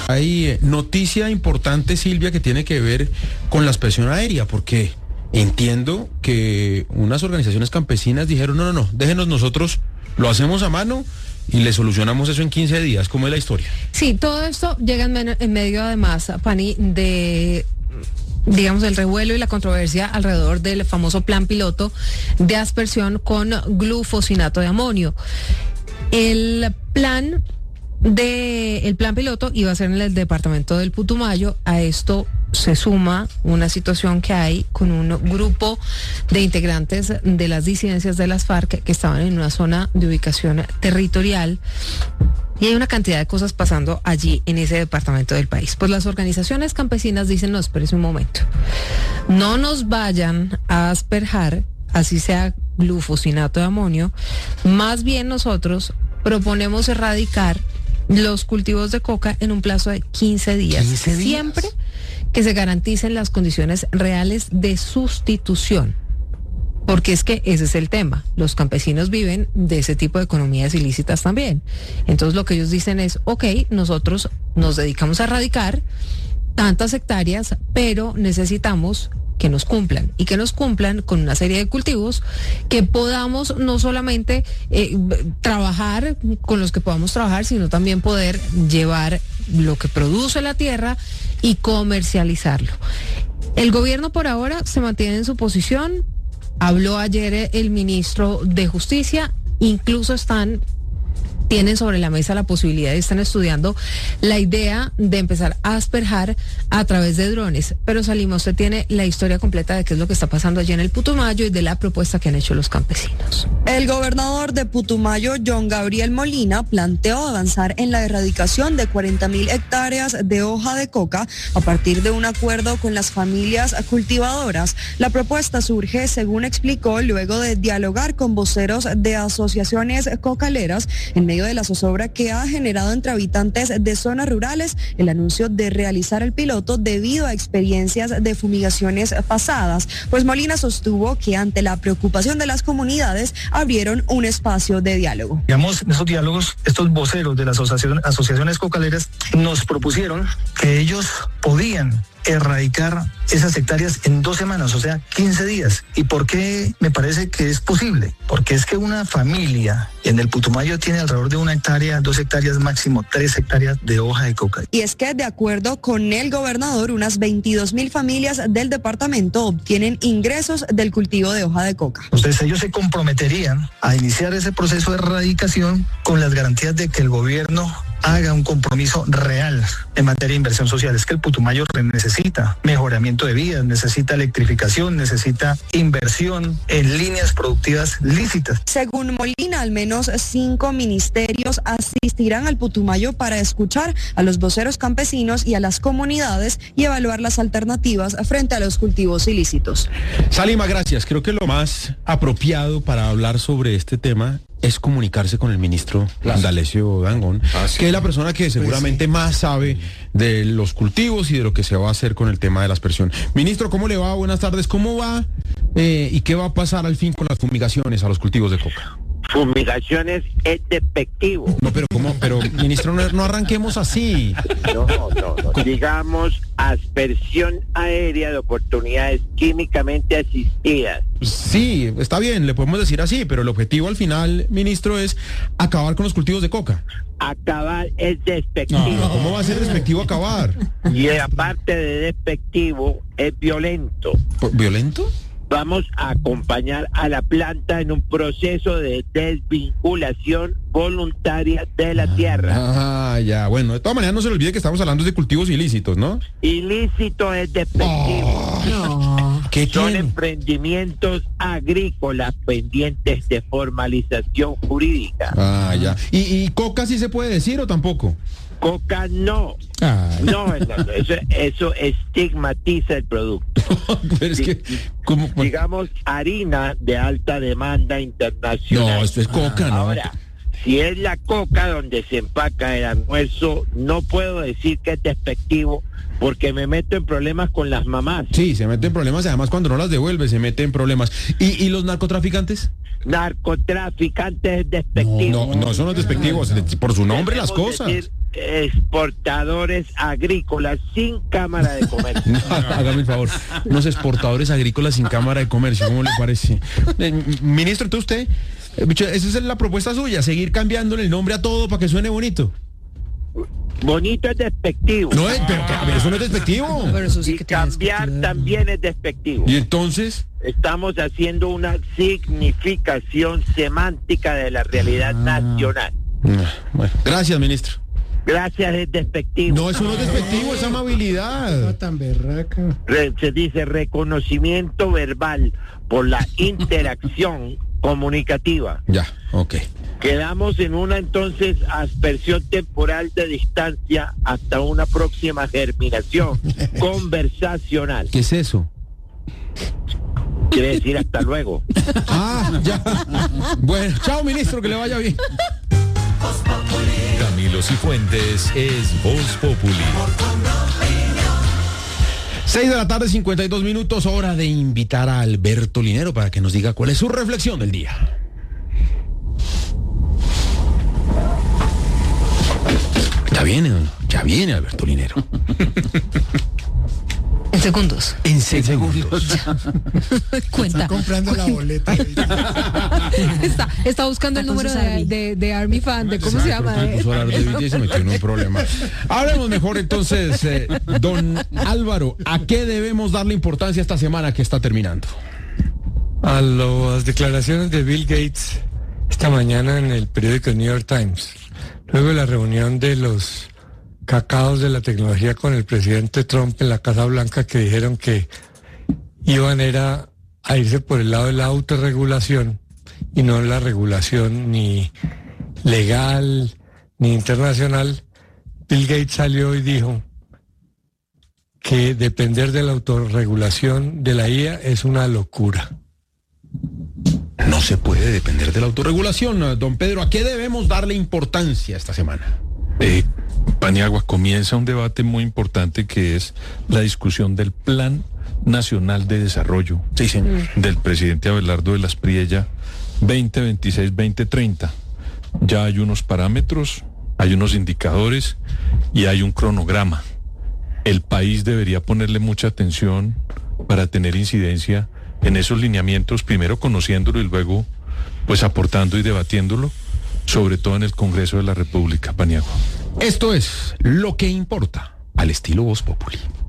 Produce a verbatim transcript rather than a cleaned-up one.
Hay eh, noticia importante, Silvia, que tiene que ver con la aspersión aérea, porque entiendo que unas organizaciones campesinas dijeron, no, no, no, déjenos nosotros, lo hacemos a mano y le solucionamos eso en quince días. ¿Cómo es la historia? Sí, todo esto llega en, men- en medio, además, Pani, de, digamos, el revuelo y la controversia alrededor del famoso plan piloto de aspersión con glufosinato de amonio. El plan de el plan piloto iba a ser en el departamento del Putumayo. A esto se suma una situación que hay con un grupo de integrantes de las disidencias de las FARC que estaban en una zona de ubicación territorial. Y hay una cantidad de cosas pasando allí en ese departamento del país. Pues las organizaciones campesinas dicen, no, espérese un momento, no nos vayan a asperjar, así sea glufosinato de amonio, más bien nosotros proponemos erradicar los cultivos de coca en un plazo de quince días, ¿quince días? Siempre que se garanticen las condiciones reales de sustitución. Porque es que ese es el tema. Los campesinos viven de ese tipo de economías ilícitas también. Entonces lo que ellos dicen es, ok, nosotros nos dedicamos a erradicar tantas hectáreas, pero necesitamos que nos cumplan y que nos cumplan con una serie de cultivos que podamos no solamente eh, trabajar con los que podamos trabajar, sino también poder llevar lo que produce la tierra y comercializarlo. El gobierno por ahora se mantiene en su posición. Habló ayer el ministro de Justicia, incluso están tienen sobre la mesa la posibilidad y están estudiando la idea de empezar a asperjar a través de drones. Pero Salima, usted tiene la historia completa de qué es lo que está pasando allí en el Putumayo y de la propuesta que han hecho los campesinos. El gobernador de Putumayo, John Gabriel Molina, planteó avanzar en la erradicación de cuarenta mil hectáreas de hoja de coca a partir de un acuerdo con las familias cultivadoras. La propuesta surge, según explicó, luego de dialogar con voceros de asociaciones cocaleras en medio de la zozobra que ha generado entre habitantes de zonas rurales el anuncio de realizar el piloto debido a experiencias de fumigaciones pasadas. Pues Molina sostuvo que ante la preocupación de las comunidades abrieron un espacio de diálogo. Digamos, en esos diálogos, estos voceros de las asociación, asociaciones cocaleras nos propusieron que ellos podían erradicar esas hectáreas en dos semanas, o sea, quince días. ¿Y por qué me parece que es posible? Porque es que una familia en el Putumayo tiene alrededor de una hectárea, dos hectáreas máximo, tres hectáreas de hoja de coca. Y es que, de acuerdo con el gobernador, unas veintidós mil familias del departamento obtienen ingresos del cultivo de hoja de coca. Entonces ellos se comprometerían a iniciar ese proceso de erradicación con las garantías de que el gobierno haga un compromiso real en materia de inversión social. Es que el Putumayo necesita mejoramiento de vías, necesita electrificación, necesita inversión en líneas productivas lícitas. Según Molina, al menos cinco ministerios asistirán al Putumayo para escuchar a los voceros campesinos y a las comunidades y evaluar las alternativas frente a los cultivos ilícitos. Salima, gracias. Creo que lo más apropiado para hablar sobre este tema es comunicarse con el ministro Indalecio Dangond, ah, sí, que es la persona que seguramente más sabe de los cultivos y de lo que se va a hacer con el tema de la aspersión. Ministro, ¿cómo le va? Buenas tardes. ¿Cómo va eh, y qué va a pasar al fin con las fumigaciones a los cultivos de coca? Fumigaciones es despectivo. No, pero ¿cómo? Pero, ministro, no, no arranquemos así. No, no, no. Digamos, aspersión aérea de oportunidades químicamente asistidas. Sí, está bien, le podemos decir así, pero el objetivo al final, ministro, es acabar con los cultivos de coca. Acabar es despectivo. No, ¿cómo va a ser despectivo acabar? Y aparte de despectivo, es violento. ¿Violento? Vamos a acompañar a la planta en un proceso de desvinculación voluntaria de la tierra. Ah, ya, bueno, de todas maneras no se le olvide que estamos hablando de cultivos ilícitos, ¿no? Ilícito es despectivo. Oh, no. ¿Qué Son tiene? emprendimientos agrícolas pendientes de formalización jurídica. Ah, ya. ¿Y, y coca sí se puede decir o tampoco? Coca no. Ay. No, no, no, eso, eso estigmatiza el producto. Pero es que, ¿cómo? Digamos, harina de alta demanda internacional. No, esto es coca, ¿no? Ahora, si es la coca donde se empaca el almuerzo, no puedo decir que es despectivo, porque me meto en problemas con las mamás. Sí, se mete en problemas y además cuando no las devuelve se mete en problemas. ¿Y, y los narcotraficantes? Narcotraficantes es despectivo. No, no, no son los despectivos, por su nombre las cosas. Decir, exportadores agrícolas sin Cámara de Comercio. No, hágame el favor, unos exportadores agrícolas sin Cámara de Comercio, ¿cómo le parece? Eh, ministro, ¿entonces usted, esa es la propuesta suya, seguir cambiándole el nombre a todo para que suene bonito? Bonito es despectivo. No, es, pero, pero eso no es despectivo. Pero eso sí Y que tiene cambiar que- también es despectivo. ¿Y entonces? Estamos haciendo una significación semántica de la realidad Ah. nacional. Bueno, gracias, ministro. Gracias es despectivo. No, eso no es despectivo, es amabilidad. Tan berraca. Re- se dice reconocimiento verbal por la interacción comunicativa. Ya, ok. Quedamos en una entonces aspersión temporal de distancia hasta una próxima germinación conversacional. ¿Qué es eso? Quiere decir hasta luego. Ah, ya. Bueno, chao, ministro, que le vaya bien. Camilo Cifuentes es Voz Populi. seis de la tarde, cincuenta y dos minutos, hora de invitar a Alberto Linero para que nos diga cuál es su reflexión del día. Ya viene, ¿no? Ya viene Alberto Linero. En segundos. En segundos. Cuenta. Comprando la boleta. Está, está buscando el número de, de, de Army Fan, de cómo se llama. Se puso a hablar de B T S y se metió en un problema. Hablemos mejor entonces, eh, don Álvaro, ¿a qué debemos darle importancia esta semana que está terminando? A las declaraciones de Bill Gates esta mañana en el periódico New York Times, luego de la reunión de los cacaos de la tecnología con el presidente Trump en la Casa Blanca, que dijeron que iban era a irse por el lado de la autorregulación y no la regulación ni legal ni internacional. Bill Gates salió y dijo que depender de la autorregulación de la I A es una locura. No se puede depender de la autorregulación. Don Pedro, ¿a qué debemos darle importancia esta semana? Eh, Paniagua, comienza un debate muy importante que es la discusión del Plan Nacional de Desarrollo Sí, señor. del presidente Abelardo de las Priella veinte veintiséis veinte treinta. Ya hay unos parámetros, hay unos indicadores y hay un cronograma. El país debería ponerle mucha atención para tener incidencia en esos lineamientos, primero conociéndolo y luego pues aportando y debatiéndolo, sobre todo en el Congreso de la República, Paniagua. Esto es Lo que importa, al estilo Voz Populi.